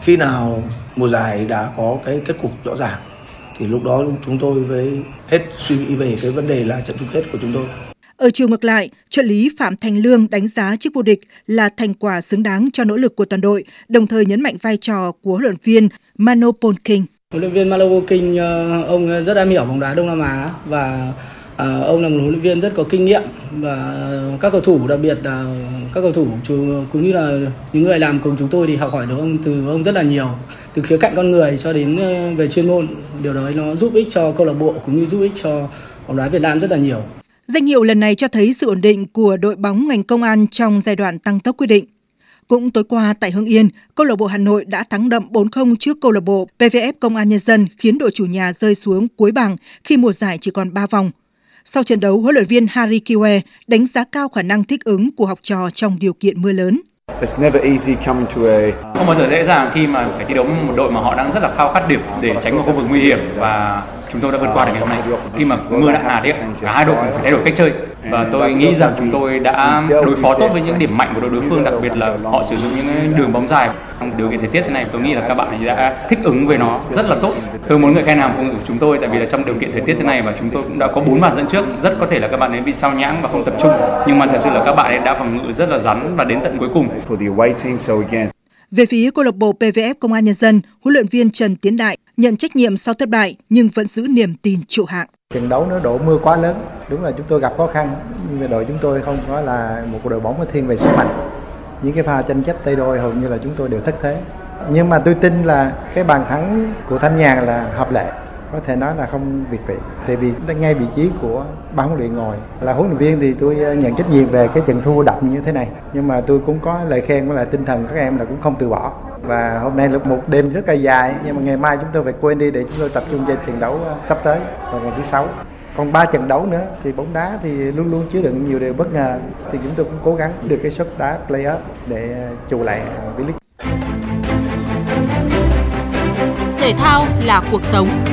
Khi nào mùa giải đã có cái kết cục rõ ràng thì lúc đó chúng tôi với hết suy nghĩ về cái vấn đề là trận chung kết của chúng tôi. Ở chiều ngược lại, trợ lý Phạm Thành Lương đánh giá chức vô địch là thành quả xứng đáng cho nỗ lực của toàn đội, đồng thời nhấn mạnh vai trò của huấn luyện viên Mano Polking. Huấn luyện viên Mano Polking, ông rất am hiểu bóng đá Đông Nam Á và ông là một huấn luyện viên rất có kinh nghiệm, và các cầu thủ, đặc biệt là các cầu thủ cũng như là những người làm cùng chúng tôi thì học hỏi được từ ông rất là nhiều, từ khía cạnh con người cho đến về chuyên môn. Điều đó nó giúp ích cho câu lạc bộ cũng như giúp ích cho bóng đá Việt Nam rất là nhiều. Danh hiệu lần này cho thấy sự ổn định của đội bóng ngành công an trong giai đoạn tăng tốc quyết định. Cũng tối qua tại Hưng Yên, câu lạc bộ Hà Nội đã thắng đậm 4-0 trước câu lạc bộ PVF Công an Nhân dân, khiến đội chủ nhà rơi xuống cuối bảng khi mùa giải chỉ còn 3 vòng. Sau trận đấu, huấn luyện viên Harry Kewell đánh giá cao khả năng thích ứng của học trò trong điều kiện mưa lớn. Không bao giờ dễ dàng khi mà phải thi đấu với một đội mà họ đang rất là khao khát điểm để tránh một khu vực nguy hiểm, và chúng tôi đã vượt qua được ngày hôm nay. Khi mà mưa đã hạ thì cả hai đội cũng phải thay đổi cách chơi, và tôi nghĩ rằng chúng tôi đã đối phó tốt với những điểm mạnh của đội đối phương, đặc biệt là họ sử dụng những đường bóng dài. Trong điều kiện thời tiết thế này, tôi nghĩ là các bạn đã thích ứng với nó rất là tốt. Tôi muốn ngợi khen nào của chúng tôi, tại vì là trong điều kiện thời tiết thế này và chúng tôi cũng đã có 4 bàn dẫn trước, rất có thể là các bạn ấy bị sao nhãng và không tập trung, nhưng mà thật sự là các bạn ấy đã phòng ngự rất là rắn và đến tận cuối cùng. Về phía câu lạc bộ PVF Công an Nhân dân, huấn luyện viên Trần Tiến Đại nhận trách nhiệm sau thất bại nhưng vẫn giữ niềm tin trụ hạng. Trận đấu nó độ mưa quá lớn, đúng là chúng tôi gặp khó khăn, nhưng mà đội chúng tôi không có là một đội bóng thiên về sức mạnh. Những cái pha tranh chấp tay đôi hầu như là chúng tôi đều thất thế. Nhưng mà tôi tin là cái bàn thắng của Thanh Nhàn là hợp lệ, có thể nói là không việt vị. Tại vì ngay vị trí của ban huấn luyện ngồi là huấn luyện viên thì tôi nhận trách nhiệm về cái trận thua đậm như thế này. Nhưng mà tôi cũng có lời khen với lại tinh thần các em là cũng không từ bỏ. Và hôm nay là một đêm rất là dài, nhưng mà ngày mai chúng tôi phải quên đi để chúng tôi tập trung cho trận đấu sắp tới vào ngày thứ 6. Còn 3 trận đấu nữa thì bóng đá thì luôn luôn chứa đựng nhiều điều bất ngờ, thì chúng tôi cũng cố gắng được cái suất đá play-off để trụ lại V-League. Thể thao là cuộc sống.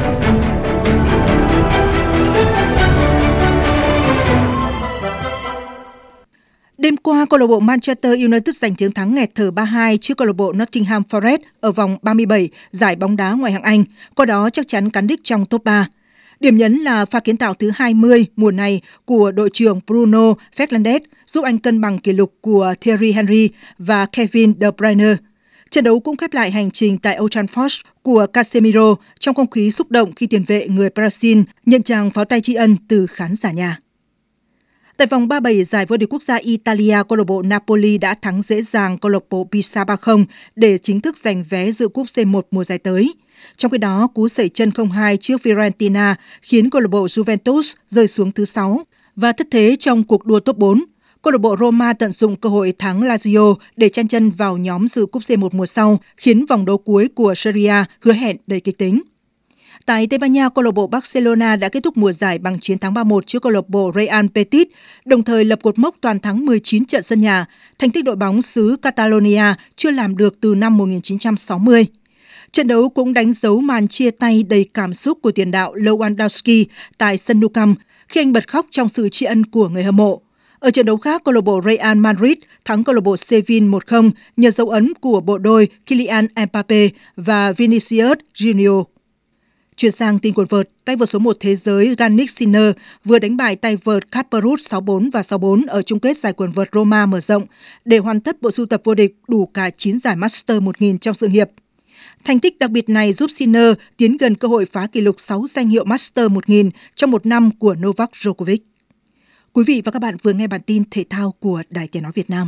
Đêm qua, câu lạc bộ Manchester United giành chiến thắng nghẹt thở 3-2 trước câu lạc bộ Nottingham Forest ở vòng 37 giải bóng đá ngoại hạng Anh, qua đó chắc chắn cán đích trong top 3. Điểm nhấn là pha kiến tạo thứ 20 mùa này của đội trưởng Bruno Fernandes giúp anh cân bằng kỷ lục của Thierry Henry và Kevin De Bruyne. Trận đấu cũng khép lại hành trình tại Old Trafford của Casemiro trong không khí xúc động khi tiền vệ người Brazil nhận tràng pháo tay tri ân từ khán giả nhà. Tại vòng 37 giải vô địch quốc gia Italia, câu lạc bộ Napoli đã thắng dễ dàng câu lạc bộ Pisa 3-0 để chính thức giành vé dự cúp C1 mùa giải tới. Trong khi đó, cú sẩy chân 0-2 trước Fiorentina khiến câu lạc bộ Juventus rơi xuống thứ 6 và thất thế trong cuộc đua top 4. Câu lạc bộ Roma tận dụng cơ hội thắng Lazio để chen chân vào nhóm dự cúp C1 mùa sau, khiến vòng đấu cuối của Serie A hứa hẹn đầy kịch tính. Tại Tây Ban Nha, câu lạc bộ Barcelona đã kết thúc mùa giải bằng chiến thắng 3-1 trước câu lạc bộ Real Betis, đồng thời lập cột mốc toàn thắng 19 trận sân nhà, thành tích đội bóng xứ Catalonia chưa làm được từ năm 1960. Trận đấu cũng đánh dấu màn chia tay đầy cảm xúc của tiền đạo Lewandowski tại sân Nou Camp khi anh bật khóc trong sự tri ân của người hâm mộ. Ở trận đấu khác, câu lạc bộ Real Madrid thắng câu lạc bộ Sevilla 1-0 nhờ dấu ấn của bộ đôi Kylian Mbappe và Vinicius Junior. Chuyển sang tin quần vợt, tay vợt số 1 thế giới Jannik Sinner vừa đánh bại tay vợt Casper Ruud 6-4 và 6-4 ở chung kết giải quần vợt Roma mở rộng để hoàn tất bộ sưu tập vô địch đủ cả 9 giải Master 1000 trong sự nghiệp. Thành tích đặc biệt này giúp Sinner tiến gần cơ hội phá kỷ lục 6 danh hiệu Master 1000 trong một năm của Novak Djokovic. Quý vị và các bạn vừa nghe bản tin thể thao của Đài Tiếng nói Việt Nam.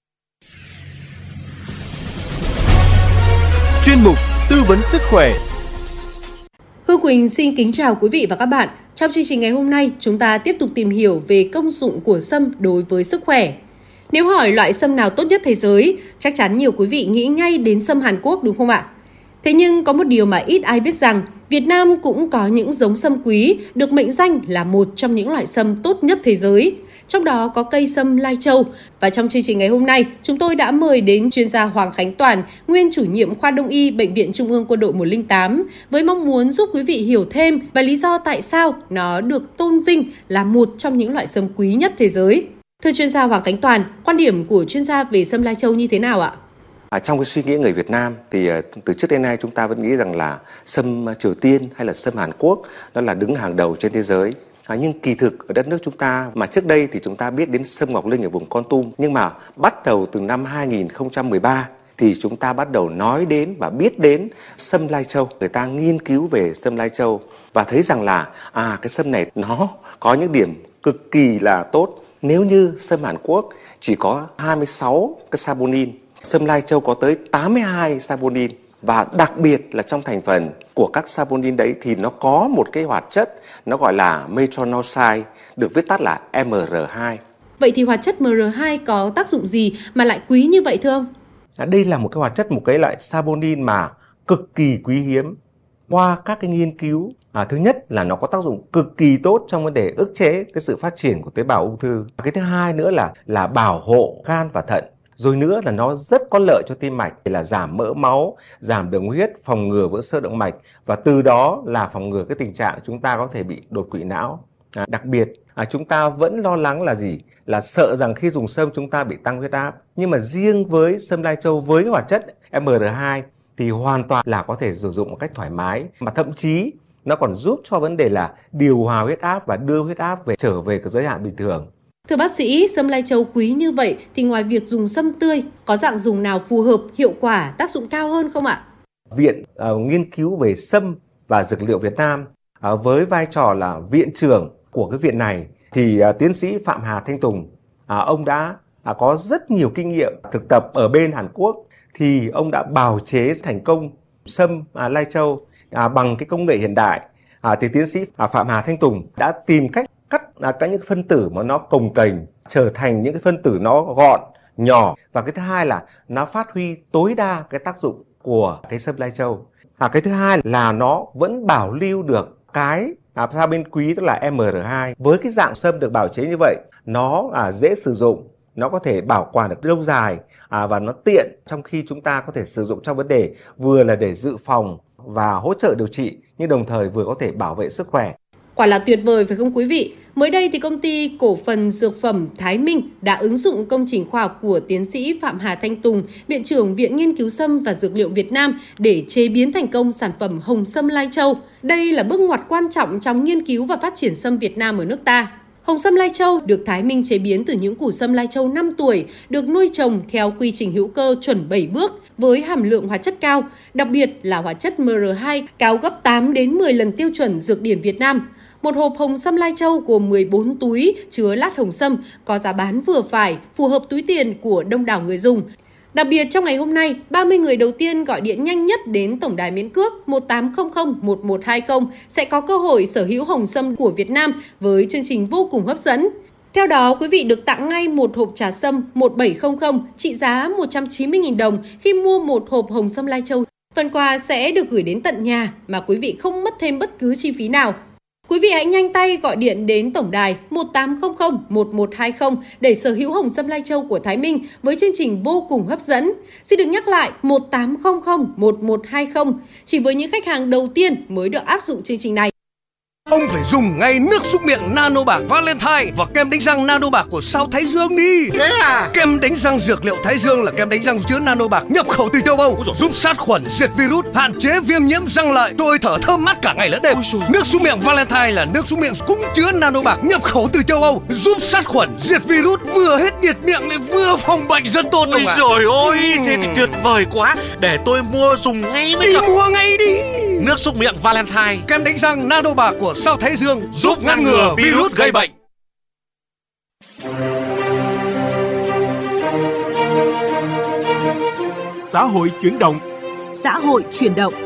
Chuyên mục tư vấn sức khỏe. Hương Quỳnh xin kính chào quý vị và các bạn. Trong chương trình ngày hôm nay, chúng ta tiếp tục tìm hiểu về công dụng của sâm đối với sức khỏe. Nếu hỏi loại sâm nào tốt nhất thế giới, chắc chắn nhiều quý vị nghĩ ngay đến sâm Hàn Quốc đúng không ạ? Thế nhưng có một điều mà ít ai biết rằng, Việt Nam cũng có những giống sâm quý được mệnh danh là một trong những loại sâm tốt nhất thế giới. Trong đó có cây sâm Lai Châu. Và trong chương trình ngày hôm nay, chúng tôi đã mời đến chuyên gia Hoàng Khánh Toàn, nguyên chủ nhiệm khoa Đông y Bệnh viện Trung ương Quân đội 108, với mong muốn giúp quý vị hiểu thêm về lý do tại sao nó được tôn vinh là một trong những loại sâm quý nhất thế giới. Thưa chuyên gia Hoàng Khánh Toàn, quan điểm của chuyên gia về sâm Lai Châu như thế nào ạ? Trong cái suy nghĩ người Việt Nam thì từ trước đến nay chúng ta vẫn nghĩ rằng là sâm Triều Tiên hay là sâm Hàn Quốc đó là đứng hàng đầu trên thế giới. Nhưng kỳ thực ở đất nước chúng ta mà trước đây thì chúng ta biết đến sâm Ngọc Linh ở vùng Kon Tum, nhưng mà bắt đầu từ năm 2013 thì chúng ta bắt đầu nói đến và biết đến sâm Lai Châu. Người ta nghiên cứu về sâm Lai Châu và thấy rằng là cái sâm này nó có những điểm cực kỳ là tốt. Nếu như sâm Hàn Quốc chỉ có 26 cái saponin, sâm Lai Châu có tới 82 saponin. Và đặc biệt là trong thành phần của các saponin đấy thì nó có một cái hoạt chất nó gọi là metronidazole, được viết tắt là MR2. Vậy thì hoạt chất MR2 có tác dụng gì mà lại quý như vậy thưa ông? Đây là một cái hoạt chất, một cái loại saponin mà cực kỳ quý hiếm. Qua các cái nghiên cứu, thứ nhất là nó có tác dụng cực kỳ tốt trong vấn đề ức chế cái sự phát triển của tế bào ung thư. Cái thứ hai nữa là bảo hộ gan và thận. Rồi nữa là nó rất có lợi cho tim mạch, là giảm mỡ máu, giảm đường huyết, phòng ngừa vỡ xơ động mạch và từ đó là phòng ngừa cái tình trạng chúng ta có thể bị đột quỵ não. Đặc biệt chúng ta vẫn lo lắng là gì? Là sợ rằng khi dùng sâm chúng ta bị tăng huyết áp. Nhưng mà riêng với sâm Lai Châu với cái hoạt chất MR2 thì hoàn toàn là có thể sử dụng một cách thoải mái, mà thậm chí nó còn giúp cho vấn đề là điều hòa huyết áp và đưa huyết áp trở về cái giới hạn bình thường. Thưa bác sĩ, sâm Lai Châu quý như vậy thì ngoài việc dùng sâm tươi, có dạng dùng nào phù hợp, hiệu quả, tác dụng cao hơn không ạ? Viện nghiên cứu về sâm và dược liệu Việt Nam với vai trò là viện trưởng của cái viện này thì tiến sĩ Phạm Hà Thanh Tùng, ông đã có rất nhiều kinh nghiệm thực tập ở bên Hàn Quốc, thì ông đã bào chế thành công sâm Lai Châu bằng cái công nghệ hiện đại. Thì tiến sĩ Phạm Hà Thanh Tùng đã tìm cách cắt các những phân tử mà nó cồng kềnh trở thành những cái phân tử nó gọn, nhỏ, và cái thứ hai là nó phát huy tối đa cái tác dụng của cái sâm Lai Châu. Cái thứ hai là nó vẫn bảo lưu được cái saponin quý, tức là MR2. Với cái dạng sâm được bào chế như vậy, nó dễ sử dụng, nó có thể bảo quản được lâu dài và nó tiện trong khi chúng ta có thể sử dụng trong vấn đề vừa là để dự phòng và hỗ trợ điều trị, nhưng đồng thời vừa có thể bảo vệ sức khỏe. Quả là tuyệt vời phải không quý vị? Mới đây thì công ty cổ phần dược phẩm Thái Minh đã ứng dụng công trình khoa học của tiến sĩ Phạm Hà Thanh Tùng, Viện trưởng Viện Nghiên cứu Sâm và Dược liệu Việt Nam để chế biến thành công sản phẩm hồng sâm Lai Châu. Đây là bước ngoặt quan trọng trong nghiên cứu và phát triển sâm Việt Nam ở nước ta. Hồng sâm Lai Châu được Thái Minh chế biến từ những củ sâm Lai Châu 5 tuổi, được nuôi trồng theo quy trình hữu cơ chuẩn 7 bước với hàm lượng hóa chất cao, đặc biệt là hóa chất MR2 cao gấp 8 đến 10 lần tiêu chuẩn dược điển Việt Nam. Một hộp hồng sâm Lai Châu gồm 14 túi chứa lát hồng sâm, có giá bán vừa phải, phù hợp túi tiền của đông đảo người dùng. Đặc biệt trong ngày hôm nay, 30 người đầu tiên gọi điện nhanh nhất đến tổng đài miễn cước 1800 1120 sẽ có cơ hội sở hữu hồng sâm của Việt Nam với chương trình vô cùng hấp dẫn. Theo đó, quý vị được tặng ngay một hộp trà sâm 1700 trị giá 190.000 đồng khi mua một hộp hồng sâm Lai Châu. Phần quà sẽ được gửi đến tận nhà mà quý vị không mất thêm bất cứ chi phí nào. Quý vị hãy nhanh tay gọi điện đến tổng đài 1800 1120 để sở hữu hồng sâm Lai Châu của Thái Minh với chương trình vô cùng hấp dẫn. Xin được nhắc lại 1800 1120, chỉ với những khách hàng đầu tiên mới được áp dụng chương trình này. Ông phải dùng ngay nước súc miệng Nano Bạc Valentine và kem đánh răng Nano Bạc của sao Thái Dương đi. Thế à? Kem đánh răng dược liệu Thái Dương là kem đánh răng chứa Nano Bạc nhập khẩu từ châu Âu, giúp sát khuẩn, diệt virus, hạn chế viêm nhiễm răng lợi. Tôi thở thơm mát cả ngày lẫn đêm. Nước súc miệng Valentine là nước súc miệng cũng chứa Nano Bạc nhập khẩu từ châu Âu, giúp sát khuẩn, diệt virus, vừa hết nhiệt miệng lại vừa phòng bệnh rất tốt. Ôi trời ơi, thế thì tuyệt vời quá. Để tôi mua dùng ngay mới được. Mua ngay đi. Nước súc miệng Valentine, kem đánh răng Nano Bạc của sao Thái Dương giúp ngăn ngừa virus gây bệnh. Xã hội chuyển động. Xã hội chuyển động.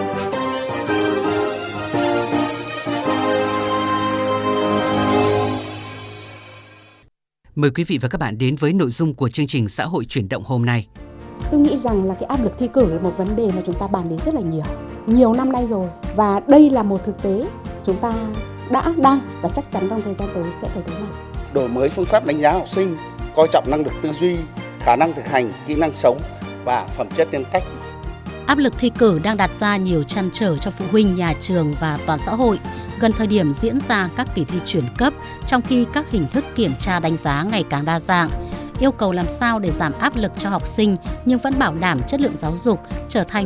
Mời quý vị và các bạn đến với nội dung của chương trình Xã hội chuyển động hôm nay. Tôi nghĩ rằng là cái áp lực thi cử là một vấn đề mà chúng ta bàn đến rất là nhiều năm nay rồi, và đây là một thực tế chúng ta đang và chắc chắn trong thời gian tới sẽ phải đối mặt. Đổi mới phương pháp đánh giá học sinh, coi trọng năng lực tư duy, khả năng thực hành, kỹ năng sống và phẩm chất nhân cách. Áp lực thi cử đang đặt ra nhiều trăn trở cho phụ huynh, nhà trường và toàn xã hội gần thời điểm diễn ra các kỳ thi chuyển cấp, trong khi các hình thức kiểm tra đánh giá ngày càng đa dạng. yêu cầu làm sao để giảm áp lực cho học sinh nhưng vẫn bảo đảm chất lượng giáo dục trở thành